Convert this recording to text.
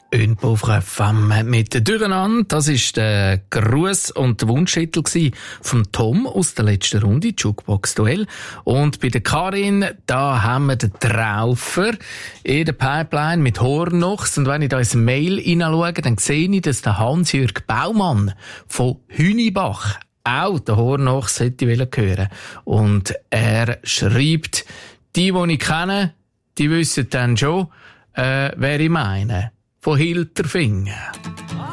Une pauvre femme mit Durcheinander. Das ist der Gruß und der Wunschtitel von Tom aus der letzten Runde, Jukebox-Duell. Und bei der Karin, da haben wir den Traufer in der Pipeline mit Hornochs. Und wenn ich da ins Mail hineinschaue, dann sehe ich, dass der Hans-Jürg Baumann von Hünibach auch den Hornochs hätte hören. Und er schreibt, die ich kenne, die wissen dann schon, wer ich meine. Von Hilterfingen.